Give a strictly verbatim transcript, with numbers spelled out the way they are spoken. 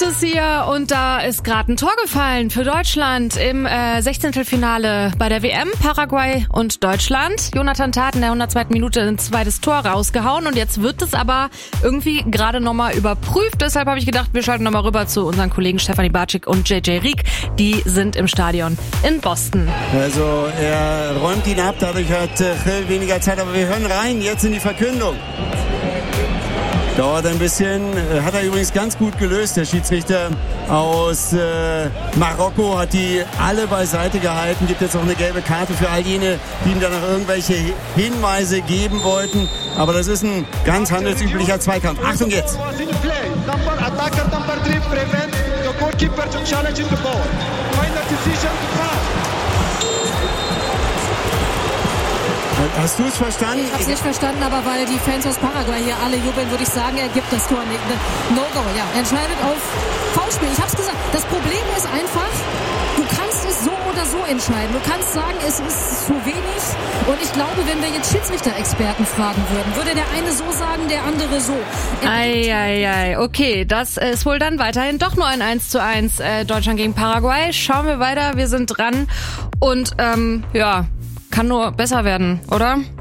ist hier und da ist gerade ein Tor gefallen für Deutschland im äh, Sechzehntelfinale bei der W M. Paraguay und Deutschland. Jonathan Tah in der hundertzweiten Minute ein zweites Tor rausgehauen und jetzt wird es aber irgendwie gerade nochmal überprüft. Deshalb habe ich gedacht, wir schalten nochmal rüber zu unseren Kollegen Stefanie Bartschik und J J Rieck. Die sind im Stadion in Boston. Also er räumt ihn ab, dadurch hat Gil weniger Zeit, aber wir hören rein jetzt in die Verkündung. Dauert ein bisschen, hat er übrigens ganz gut gelöst. Der Schiedsrichter aus äh, Marokko hat die alle beiseite gehalten. Gibt jetzt auch eine gelbe Karte für all jene, die ihm dann noch irgendwelche Hinweise geben wollten. Aber das ist ein ganz handelsüblicher Zweikampf. Achtung jetzt! Hast du es verstanden? Ich habe es nicht verstanden, aber weil die Fans aus Paraguay hier alle jubeln, würde ich sagen, er gibt das Tor nicht. No-Go, ja. Entscheidet auf Foulspiel. Ich habe es gesagt. Das Problem ist einfach, du kannst es so oder so entscheiden. Du kannst sagen, es ist zu wenig. Und ich glaube, wenn wir jetzt Schiedsrichter-Experten fragen würden, würde der eine so sagen, der andere so. Eieiei, okay, das ist wohl dann weiterhin doch nur ein eins zu eins äh, Deutschland gegen Paraguay. Schauen wir weiter, wir sind dran. Und ähm, ja... kann nur besser werden, oder?